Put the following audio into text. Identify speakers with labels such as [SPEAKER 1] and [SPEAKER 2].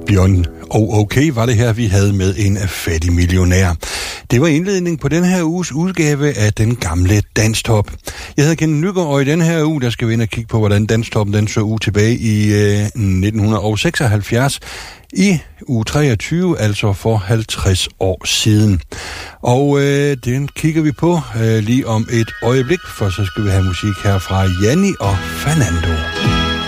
[SPEAKER 1] Bjørn og okay var det her, vi havde med en fattig millionær. Det var indledning på den her uges udgave af Den Gamle Danstop. Jeg hedder Kenneth Nygaard, og i den her uge, der skal vi ind og kigge på, hvordan Danstoppen den så ud tilbage i 1976. I uge 23, altså for 50 år siden. Og den kigger vi på lige om et øjeblik, for så skal vi have musik her fra Janni og Fernando.